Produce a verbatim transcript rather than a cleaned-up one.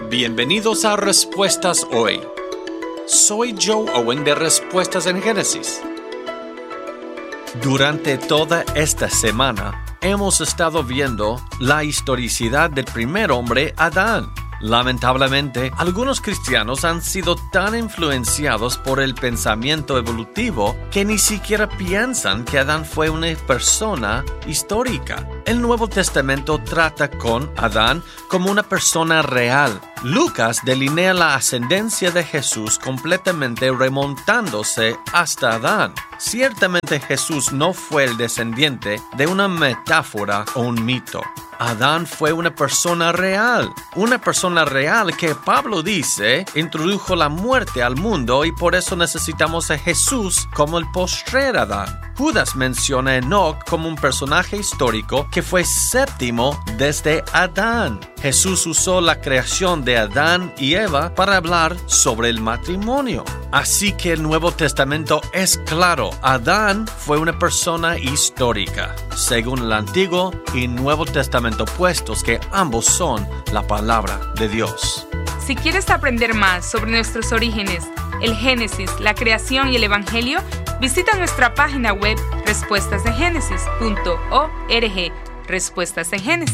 Bienvenidos a Respuestas Hoy. Soy Joe Owen de Respuestas en Génesis. Durante toda esta semana hemos estado viendo la historicidad del primer hombre, Adán. Lamentablemente, algunos cristianos han sido tan influenciados por el pensamiento evolutivo que ni siquiera piensan que Adán fue una persona histórica. El Nuevo Testamento trata con Adán como una persona real. Lucas delinea la ascendencia de Jesús completamente remontándose hasta Adán. Ciertamente Jesús no fue el descendiente de una metáfora o un mito. Adán fue una persona real, una persona real que Pablo dice introdujo la muerte al mundo y por eso necesitamos a Jesús como el postrer Adán. Judas menciona a Enoc como un personaje histórico que fue séptimo desde Adán. Jesús usó la creación de Adán y Eva para hablar sobre el matrimonio. Así que el Nuevo Testamento es claro, Adán fue una persona histórica, según el Antiguo y Nuevo Testamento puestos que ambos son la palabra de Dios. Si quieres aprender más sobre nuestros orígenes, el Génesis, la creación y el Evangelio, visita nuestra página web respuestas en génesis punto org. Respuestas en Génesis.